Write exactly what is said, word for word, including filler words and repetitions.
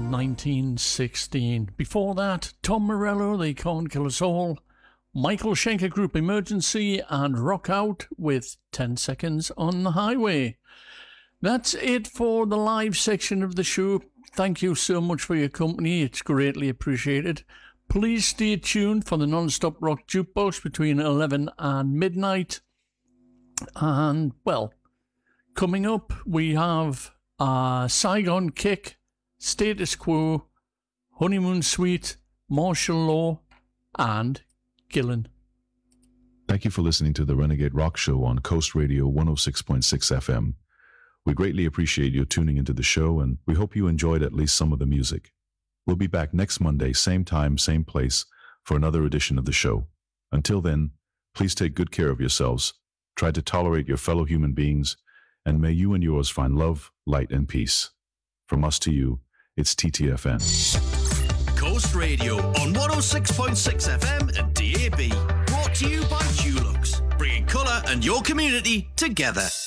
nineteen sixteen. Before that, Tom Morello, They Can't Kill Us All, Michael Schenker Group Emergency, and Rock Out with ten seconds on the Highway. That's it for the live section of the show. Thank you so much for your company. It's greatly appreciated. Please stay tuned for the non-stop rock jukebox between eleven and midnight. And, well, coming up, we have uh, Saigon Kick, Status Quo, Honeymoon Suite, Martial Law, and Gillen. Thank you for listening to the Renegade Rock Show on Coast Radio one oh six point six F M. We greatly appreciate you tuning into the show, and we hope you enjoyed at least some of the music. We'll be back next Monday, same time, same place, for another edition of the show. Until then, please take good care of yourselves, try to tolerate your fellow human beings, and may you and yours find love, light, and peace. From us to you, it's T T F N. Coast Radio on one oh six point six F M and D A B. Brought to you by Dulux, bringing colour and your community together.